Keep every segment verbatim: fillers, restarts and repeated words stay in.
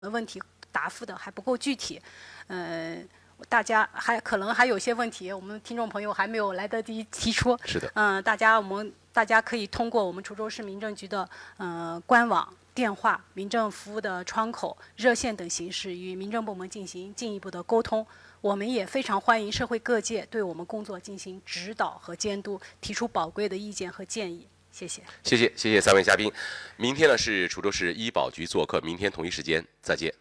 问题答复的还不够具体，呃，大家还可能还有些问题，我们听众朋友还没有来得及提出。 是的， 嗯、呃，大家我们大家可以通过我们滁州市民政局的呃官网、电话、民政服务的窗口、热线等形式与民政部门进行进一步的沟通。我们也非常欢迎社会各界对我们工作进行指导和监督，提出宝贵的意见和建议。谢谢， 谢谢，谢谢三位嘉宾。明天呢是滁州市医保局做客，明天同一时间再见。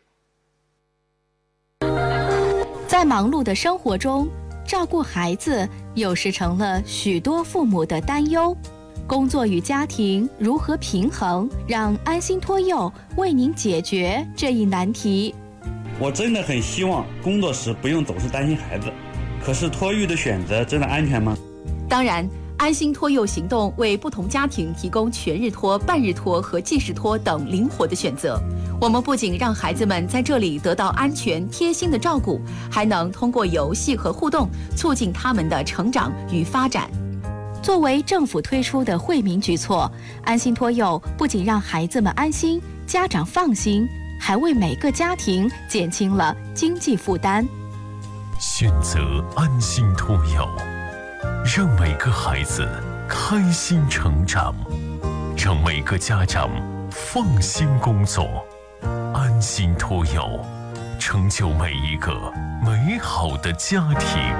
在忙碌的生活中，照顾孩子有时成了许多父母的担忧。工作与家庭如何平衡？让安心托幼为您解决这一难题。 我真的很希望工作时不用总是担心孩子，可是托育的选择真的安全吗？ 当然，安心托幼行动为不同家庭提供全日托、半日托和即时托等灵活的选择。我们不仅让孩子们在这里得到安全贴心的照顾，还能通过游戏和互动促进他们的成长与发展。作为政府推出的惠民举措，安心托幼不仅让孩子们安心，家长放心，还为每个家庭减轻了经济负担。 选择安心托幼，让每个孩子开心成长，让每个家长放心工作。安心托幼，成就每一个美好的家庭。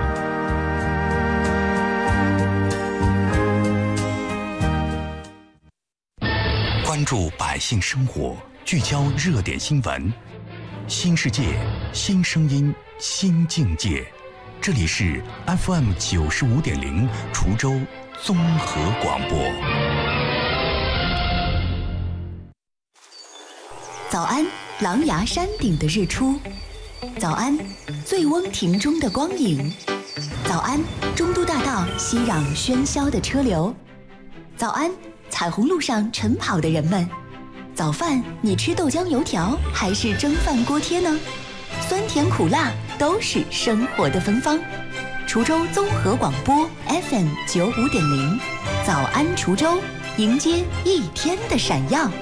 关注百姓生活，聚焦热点新闻，新世界，新声音，新境界。这里是 F M 九十五点零滁州综合广播。 早安，狼牙山顶的日出；早安，醉翁亭中的光影；早安，中都大道熙攘喧嚣的车流；早安，彩虹路上晨跑的人们。早饭你吃豆浆油条还是蒸饭锅贴呢？酸甜苦辣都是生活的芬芳。滁州综合广播 F M 九五点零，早安滁州，迎接一天的闪耀。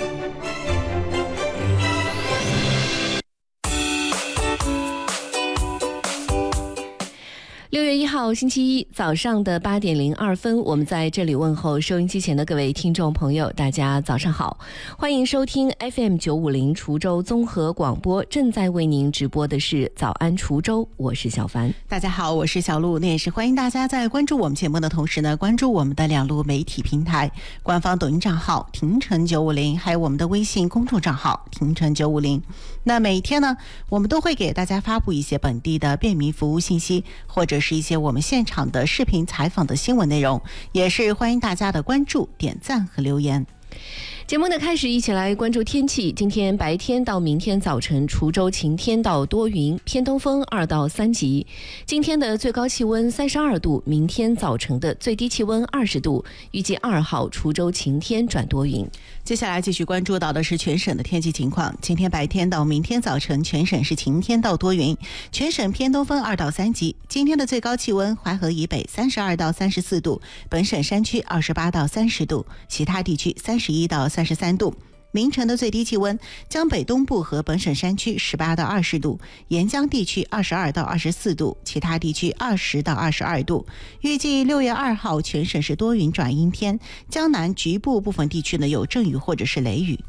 六月一号星期一早上的八点零二分，我们在这里问候收音机前的各位听众朋友，大家早上好，欢迎收听 F M 九五零滁州综合广播，正在为您直播的是早安滁州，我是小凡。 大家好，我是小璐。那也是欢迎大家在关注我们节目的同时呢，关注我们的两路媒体平台，官方抖音账号廷城九五零，还有我们的微信公众账号廷城九五零。那每天呢，我们都会给大家发布一些本地的便民服务信息，或者是一些我们现场的视频采访的新闻内容，也是欢迎大家的关注、点赞和留言。 节目的开始，一起来关注天气。今天白天到明天早晨，滁州晴天到多云，偏东风二到三级。今天的最高气温三十二度，明天早晨的最低气温二十度。预计二号滁州晴天转多云。 接下来继续关注到的是全省的天气情况。今天白天到明天早晨，全省是晴天到多云，全省偏东风二到三级。今天的最高气温，淮河以北三十二到三十四度，本省山区二十八到三十度，其他地区三十一到三十三度。凌晨的最低气温，江北东部和本省山区十八到二十度，沿江地区二十二到二十四度，其他地区二十到二十二度。预计六月二号全省是多云转阴天，江南局部部分地区呢有阵雨或者是雷雨。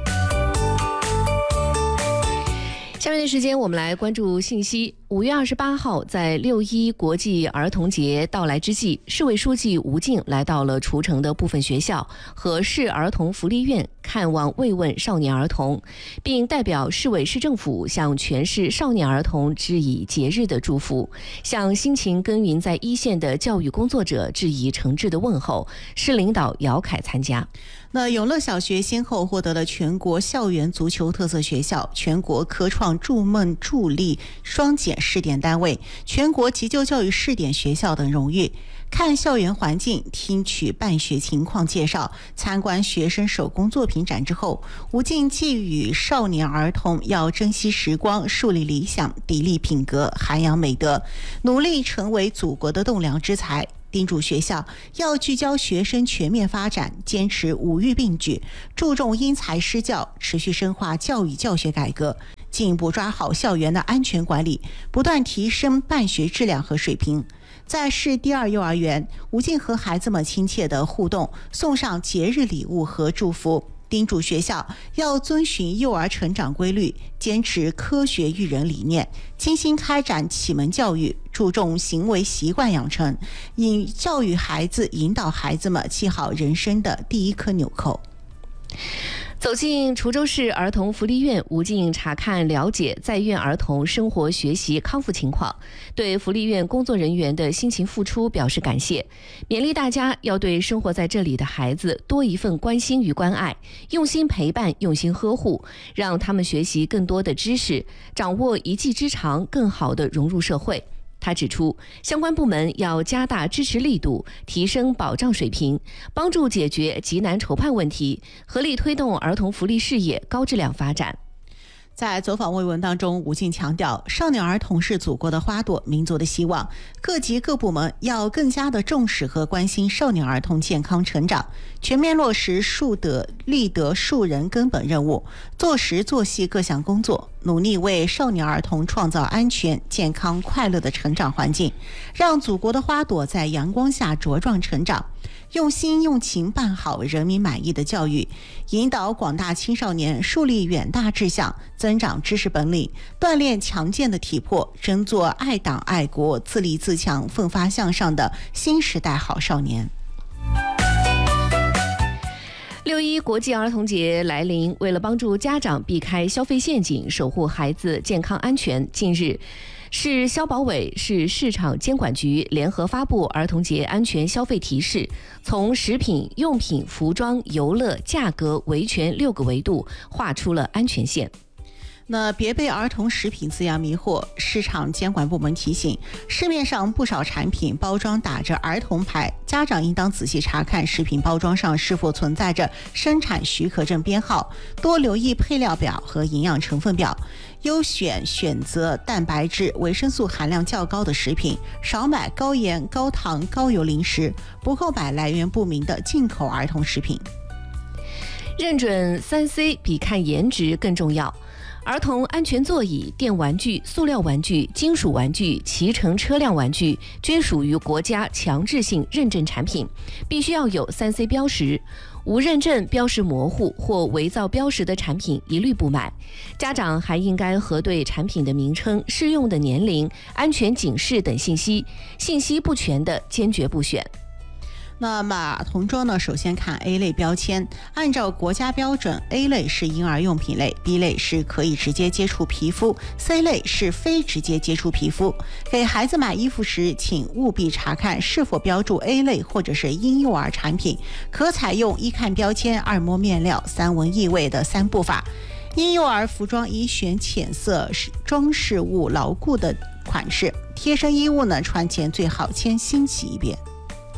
下面的时间我们来关注信息。五月二十八号，在六一国际儿童节到来之际，市委书记吴静来到了滁城的部分学校和市儿童福利院看望慰问少年儿童，并代表市委市政府向全市少年儿童致以节日的祝福，向辛勤耕耘在一线的教育工作者致以诚挚的问候。市领导姚凯参加。 那永乐小学先后获得了全国校园足球特色学校、全国科创筑梦助力双减试点单位、全国急救教育试点学校等荣誉。看校园环境，听取办学情况介绍，参观学生手工作品展之后，吴静寄语少年儿童要珍惜时光，树立理想，砥砺品格，涵养美德，努力成为祖国的栋梁之才。 叮嘱学校要聚焦学生全面发展，坚持五育并举，注重因材施教，持续深化教育教学改革，进一步抓好校园的安全管理，不断提升办学质量和水平。在市第二幼儿园，吴静和孩子们亲切的互动，送上节日礼物和祝福，叮嘱学校要遵循幼儿成长规律，坚持科学育人理念，精心开展启蒙教育，注重行为习惯养成，以教育孩子、引导孩子们系好人生的第一颗纽扣。 走进滁州市儿童福利院，吴静查看了解在院儿童生活、学习、康复情况，对福利院工作人员的辛勤付出表示感谢，勉励大家要对生活在这里的孩子多一份关心与关爱，用心陪伴，用心呵护，让他们学习更多的知识，掌握一技之长，更好地融入社会。他指出，相关部门要加大支持力度，提升保障水平，帮助解决急难愁盼问题，合力推动儿童福利事业高质量发展。 在走访慰问当中，吴静强调，少年儿童是祖国的花朵，民族的希望，各级各部门要更加的重视和关心少年儿童健康成长，全面落实树德立德树人根本任务，做实做细各项工作，努力为少年儿童创造安全、健康、快乐的成长环境，让祖国的花朵在阳光下茁壮成长。用心用情办好人民满意的教育，引导广大青少年树立远大志向，增长知识本领，锻炼强健的体魄，争做爱党爱国、自立自强、奋发向上的新时代好少年。 六一国际儿童节来临，为了帮助家长避开消费陷阱，守护孩子健康安全，近日市消保委、市市场监管局联合发布儿童节安全消费提示，从食品、用品、服装、游乐、价格、维权六个维度画出了安全线。 那别被儿童食品字样迷惑，市场监管部门提醒，市面上不少产品包装打着儿童牌，家长应当仔细查看食品包装上是否存在着生产许可证编号，多留意配料表和营养成分表，优选选择蛋白质、维生素含量较高的食品，少买高盐、高糖、高油零食，不购买来源不明的进口儿童食品。 认准三 C 比看颜值更重要。儿童安全座椅、电玩具、塑料玩具、金属玩具、骑乘车辆玩具均属于国家强制性认证产品，必须要有 三 C 标识，无认证、标识模糊或伪造标识的产品一律不买。家长还应该核对产品的名称、适用的年龄、安全警示等信息，信息不全的坚决不选。 那么童装呢？首先看 A 类标签，按照国家标准 ，A 类是婴儿用品类 ，B 类是可以直接接触皮肤 ，C 类是非直接接触皮肤。给孩子买衣服时，请务必查看是否标注 A 类或者是婴幼儿产品，可采用一看标签、二摸面料、三闻异味的三步法。婴幼儿服装宜选浅色、装饰物牢固的款式，贴身衣物呢，穿前最好先清洗一遍。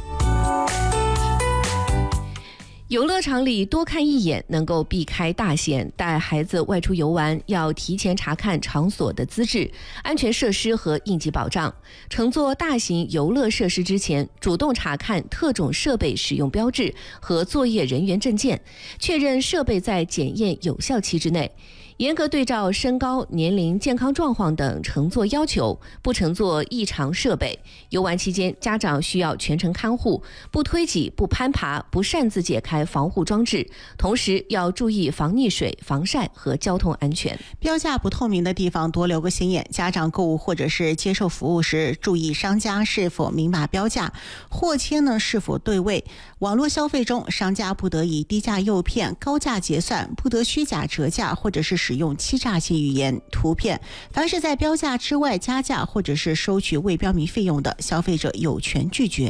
游乐场里多看一眼能够避开大险，带孩子外出游玩要提前查看场所的资质、安全设施和应急保障。乘坐大型游乐设施之前，主动查看特种设备使用标志和作业人员证件，确认设备在检验有效期之内。严格对照身高、年龄、健康状况等乘坐要求，不乘坐异常设备。游玩期间，家长需要全程看护，不推挤、不攀爬、不擅自解开防护装置，同时要注意防溺水、防晒和交通安全。 标价不透明的地方多留个心眼，家长购物或者是接受服务时，注意商家是否明码标价，货签呢是否对位。网络消费中，商家不得以低价诱骗、高价结算，不得虚假折价或者是使用欺诈性语言、图片。凡是在标价之外加价或者是收取未标明费用的，消费者有权拒绝。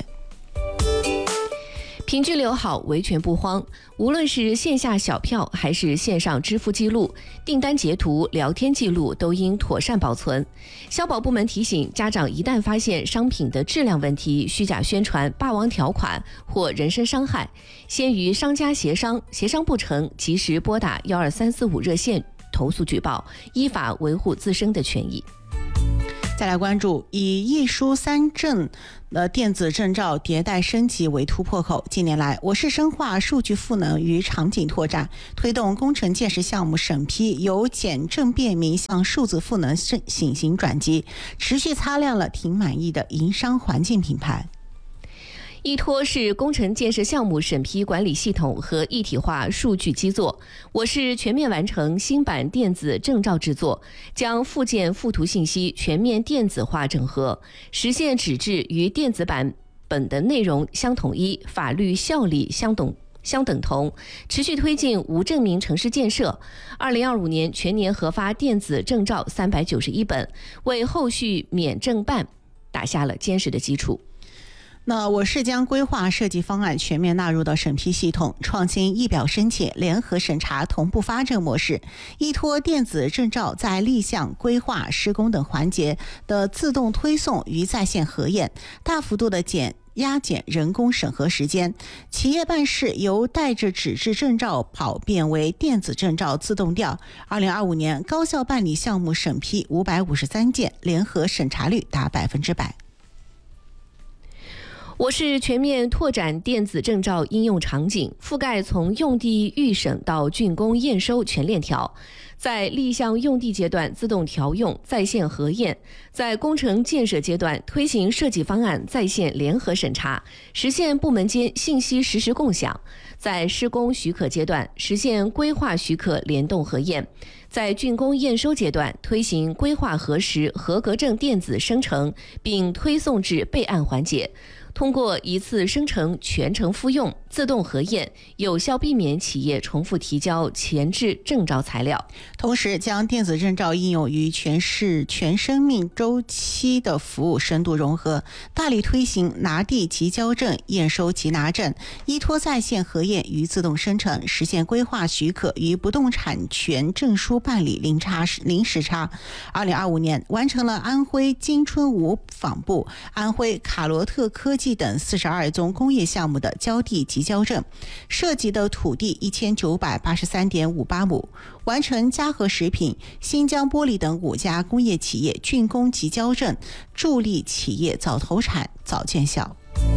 凭据留好，维权不慌。无论是线下小票还是线上支付记录、订单截图、聊天记录，都应妥善保存。消保部门提醒家长，一旦发现商品的质量问题、虚假宣传、霸王条款或人身伤害，先与商家协商，协商不成，及时拨打幺二三四五热线投诉举报，依法维护自身的权益。 再来关注以一书三证的电子证照迭代升级为突破口。近年来，我市深化数据赋能与场景拓展，推动工程建设项目审批由简政便民向数字赋能醒形转机，持续擦亮了挺满意的营商环境品牌。 依托是工程建设项目审批管理系统和一体化数据基座，我市全面完成新版电子证照制作，将附件附图信息全面电子化整合，实现纸质与电子版本的内容相统一，法律效力相等相等同，持续推进无证明城市建设。二零二五年全年核发电子证照三百九十一本，为后续免证办打下了坚实的基础。 那我市将规划设计方案全面纳入到审批系统，创新一表申请、联合审查、同步发证模式，依托电子证照在立项、规划、施工等环节的自动推送与在线核验，大幅度的减压减人工审核时间，企业办事由带着纸质证照跑变为电子证照自动调。二零二五年高效办理项目审批五百五十三件，联合审查率达百分之百。 我市全面拓展电子证照应用场景，覆盖从用地预审到竣工验收全链条，在立项用地阶段自动调用在线核验，在工程建设阶段推行设计方案在线联合审查，实现部门间信息实时共享，在施工许可阶段实现规划许可联动核验，在竣工验收阶段推行规划核实合格证电子生成，并推送至备案环节。通过一次生成全程复用自动核验，有效避免企业重复提交前置证照材料， 同时将电子证照应用于全市全生命周期的服务深度融合，大力推行拿地即交证、验收即拿证，依托在线核验与自动生成，实现规划许可与不动产权证书办理零差零时差。二零二五年完成了安徽金春五纺布、安徽卡罗特科技等四十二宗工业项目的交地即交证，涉及的土地一千九百八十三点五八亩，完成嘉禾食品、新疆玻璃等五家工业企业竣工即交证，助力企业早投产、早见效。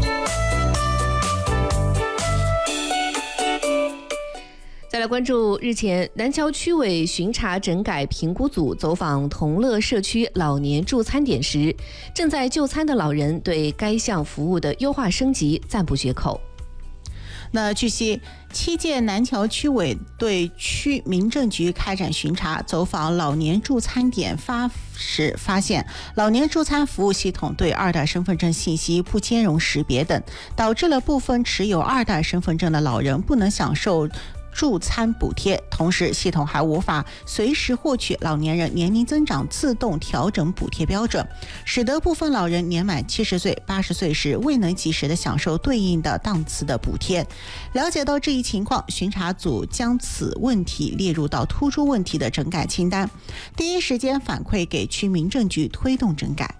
再来关注日前南桥区委巡查整改评估组走访同乐社区老年助餐点时，正在就餐的老人对该项服务的优化升级赞不绝口。 那据悉，七届南桥区委对区民政局开展巡查，走访老年助餐点发时发现，老年助餐服务系统对二代身份证信息不兼容识别等，导致了部分持有二代身份证的老人不能享受助餐补贴，同时系统还无法随时获取老年人年龄增长自动调整补贴标准，使得部分老人年满七十岁、八十岁时未能及时的享受对应的档次的补贴。了解到这一情况，巡查组将此问题列入到突出问题的整改清单，第一时间反馈给区民政局推动整改。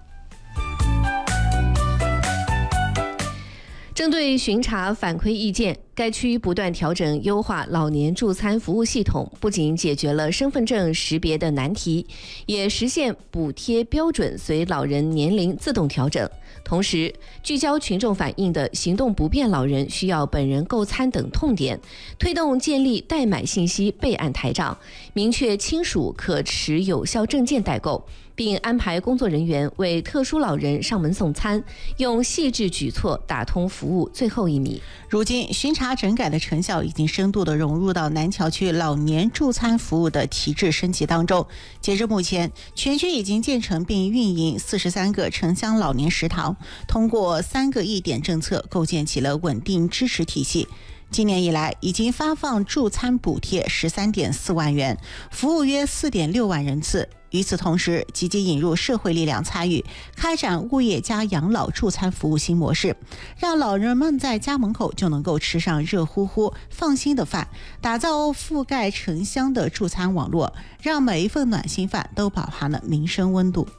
针对巡查反馈意见，该区不断调整优化老年助餐服务系统，不仅解决了身份证识别的难题，也实现补贴标准随老人年龄自动调整。同时，聚焦群众反映的行动不便老人需要本人购餐等痛点，推动建立代买信息备案台账，明确亲属可持有效证件代购，并安排工作人员为特殊老人上门送餐，用细致举措打通服务最后一米。 如今，巡查整改的成效已经深度地融入到南桥区老年助餐服务的体制升级当中。截至目前，全区已经建成并运营四十三个城乡老年食堂，通过三个一点政策，构建起了稳定支持体系。今年以来，已经发放助餐补贴十三点四万元，服务约四点六万人次。与此同时，积极引入社会力量参与，开展物业加养老助餐服务新模式，让老人们在家门口就能够吃上热乎乎、放心的饭，打造覆盖城乡的助餐网络，让每一份暖心饭都饱含了民生温度。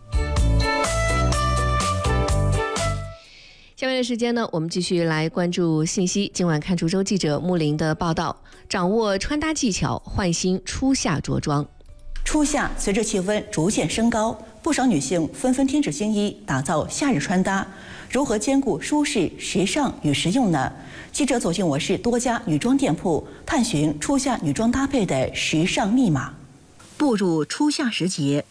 下面的时间呢，我们继续来关注信息。今晚看滁州记者木林的报道，掌握穿搭技巧，焕新初夏着装。 初夏，随着气温逐渐升高， 不少女性纷纷添置新衣，打造夏日穿搭。如何兼顾舒适、时尚与实用呢？记者走进我市多家女装店铺，探寻初夏女装搭配的时尚密码。步入初夏时节，